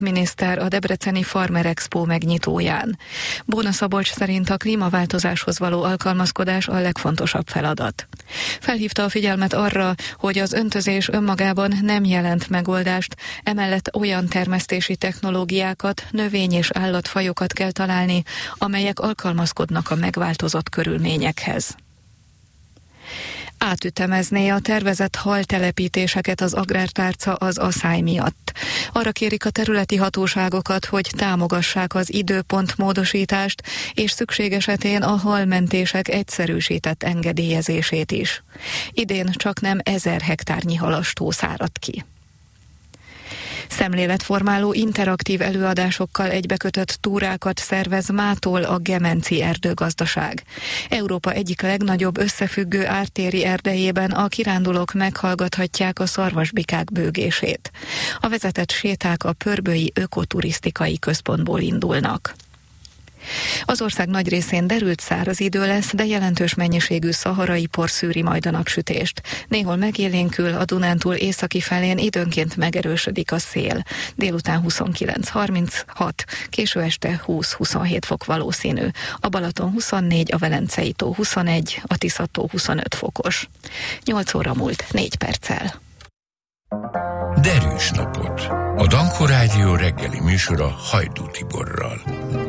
miniszter a debreceni Farmer Expo megnyitóján. Bóna Szabolcs szerint a klímaváltozáshoz való alkalmazkodás a legfontosabb feladat. Felhívta a figyelmet arra, hogy az öntözés önmagában nem jelent megoldást, emellett olyan termesztési technológiákat, növény- és állatfajokat kell találni, amelyek alkalmazkodnak a megváltozott körülményekhez. Átütemezné a tervezett haltelepítéseket az agrártárca az aszály miatt. Arra kérik a területi hatóságokat, hogy támogassák az időpontmódosítást, és szükség esetén a halmentések egyszerűsített engedélyezését is. Idén csaknem 1000 hektárnyi halastó száradt ki. Szemléletformáló interaktív előadásokkal egybekötött túrákat szervez mától a Gemenci Erdőgazdaság. Európa egyik legnagyobb összefüggő ártéri erdejében a kirándulók meghallgathatják a szarvasbikák bőgését. A vezetett séták a Pörbői Ökoturisztikai Központból indulnak. Az ország nagy részén derült száraz idő lesz, de jelentős mennyiségű szaharai por szűri majd a napsütést. Néhol megélénkül, a Dunántúl északi felén időnként megerősödik a szél. Délután 29-36, késő este 20-27 fok valószínű. A Balaton 24, a Velencei tó 21, a Tisza-tó 25 fokos. 8 óra múlt 4 perccel. Derűs napot! A Danko Rádió reggeli műsora Hajdú Tiborral.